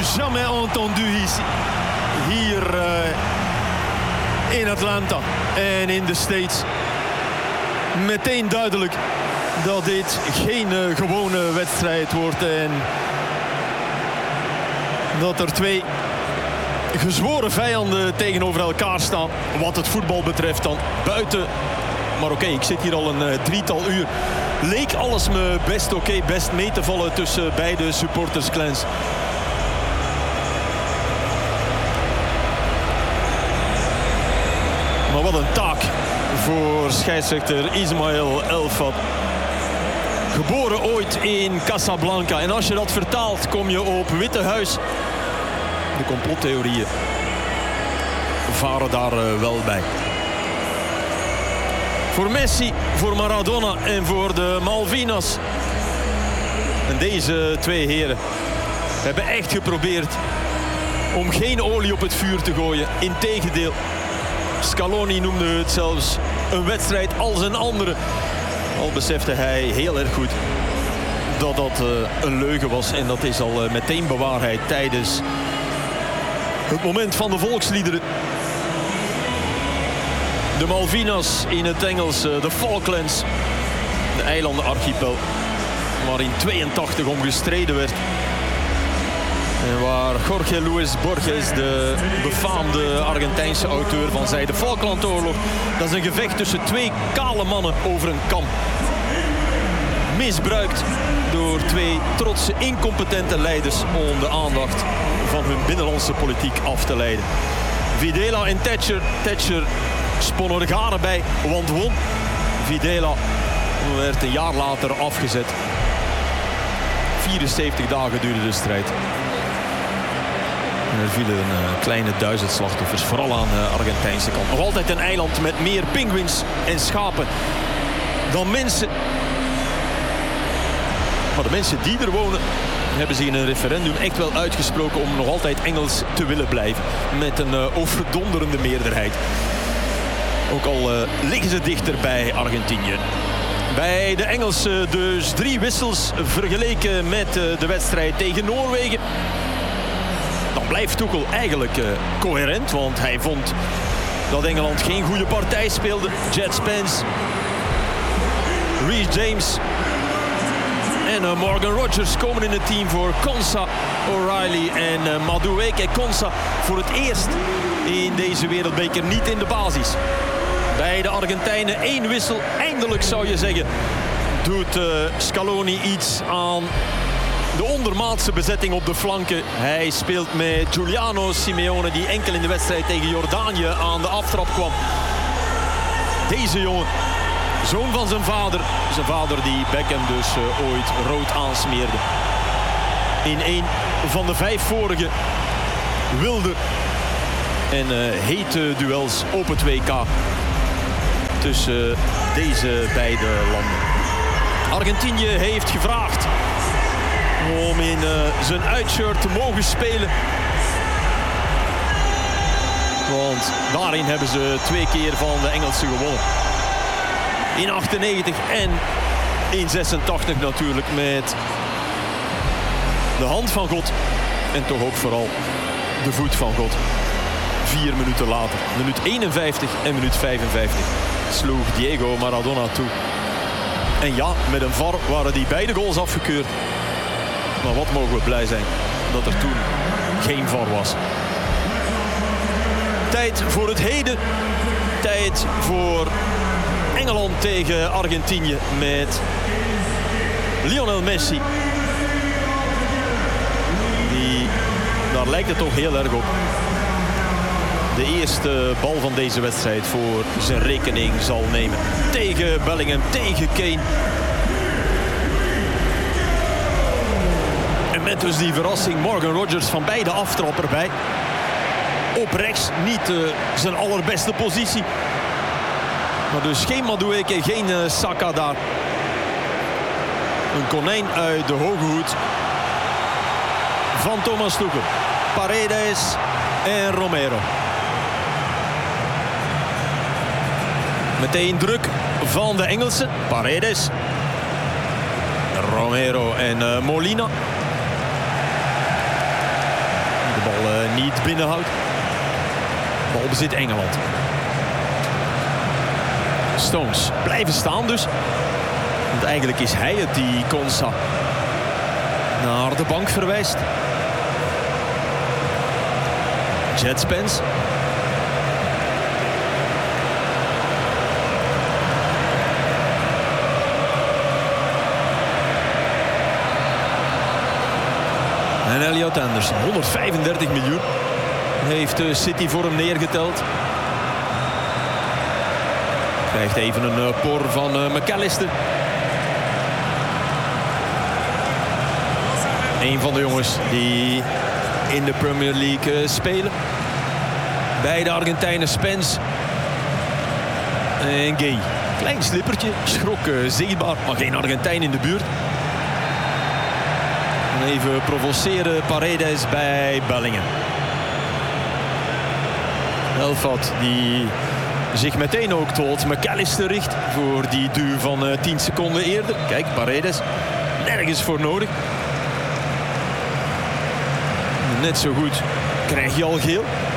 jamais entendu ici. Hier in Atlanta en in de States. Meteen duidelijk dat dit geen gewone wedstrijd wordt. En dat er twee gezworen vijanden tegenover elkaar staan. Wat het voetbal betreft dan buiten. Maar oké, ik zit hier al een drietal uur. Leek alles me best oké, best mee te vallen tussen beide supportersclans. Maar wat een taak voor scheidsrechter Ismaël Elfad. Geboren ooit in Casablanca. En als je dat vertaalt, kom je op Witte Huis. De complottheorieën varen daar wel bij. Voor Messi, voor Maradona en voor de Malvinas. En deze twee heren hebben echt geprobeerd om geen olie op het vuur te gooien. Integendeel, Scaloni noemde het zelfs een wedstrijd als een andere. Al besefte hij heel erg goed dat dat een leugen was. En dat is al meteen bewaarheid tijdens het moment van de volksliederen. De Malvinas, in het Engels de Falklands. De eilandenarchipel waar in 82 om gestreden werd. En waar Jorge Luis Borges, de befaamde Argentijnse auteur van zei: de Falklandoorlog, dat is een gevecht tussen twee kale mannen over een kam. Misbruikt door twee trotse, incompetente leiders om de aandacht van hun binnenlandse politiek af te leiden. Videla en Thatcher. Thatcher spon er garen bij, want won. Videla werd een jaar later afgezet. 74 dagen duurde de strijd. En er vielen een kleine 1000 slachtoffers, vooral aan de Argentijnse kant. Nog altijd een eiland met meer pinguïns en schapen dan mensen. Maar de mensen die er wonen hebben zich in een referendum echt wel uitgesproken om nog altijd Engels te willen blijven. Met een overdonderende meerderheid. Ook al liggen ze dichter bij Argentinië. Bij de Engelsen dus 3 wissels vergeleken met de wedstrijd tegen Noorwegen. Dan blijft Tuchel eigenlijk coherent, want hij vond dat Engeland geen goede partij speelde. Jet Spence, Reece James en Morgan Rogers komen in het team voor Konsa, O'Reilly en Madueke. Konsa voor het eerst in deze wereldbeker niet in de basis. Bij de Argentijnen 1 wissel. Eindelijk zou je zeggen doet Scaloni iets aan de ondermaatse bezetting op de flanken. Hij speelt met Giuliano Simeone, die enkel in de wedstrijd tegen Jordanië aan de aftrap kwam. Deze jongen, zoon van zijn vader. Zijn vader die Beckham dus ooit rood aansmeerde. In een van de 5 vorige wilde en hete duels op het WK tussen deze beide landen. Argentinië heeft gevraagd om in zijn uitshirt te mogen spelen. Want daarin hebben ze 2 keer van de Engelsen gewonnen. In 98 en in 86 natuurlijk met de hand van God. En toch ook vooral de voet van God. 4 minuten later, minuut 51 en minuut 55, sloeg Diego Maradona toe. En ja, met een VAR waren die beide goals afgekeurd. Maar wat mogen we blij zijn dat er toen geen VAR was. Tijd voor het heden. Tijd voor Engeland tegen Argentinië met Lionel Messi. Daar lijkt het toch heel erg op. De eerste bal van deze wedstrijd voor zijn rekening zal nemen. Tegen Bellingham, tegen Kane. En met dus die verrassing Morgan Rogers van bij de aftrap erbij. Op rechts, niet zijn allerbeste positie. Maar dus geen Madueke, geen Saka daar. Een konijn uit de hoge hoed van Thomas Tuchel. Paredes en Romero. Meteen druk van de Engelsen. Paredes, Romero en Molina. niet binnenhoudt. Balbezit Engeland. Stones blijven staan dus. Want eigenlijk is hij het die Konsa naar de bank verwijst. Jet Spence. En Elliot Anderson, 135 miljoen heeft City voor hem neergeteld. Krijgt even een por van McAllister. Een van de jongens die in de Premier League spelen. Beide Argentijnen, Spence en Gay. Klein slippertje, schrok zichtbaar, maar geen Argentijn in de buurt. Even provoceren Paredes bij Bellingham. Elfat die zich meteen ook tot McAllister richt voor die duw van 10 seconden eerder. Kijk, Paredes, nergens voor nodig. Net zo goed krijg je al geel.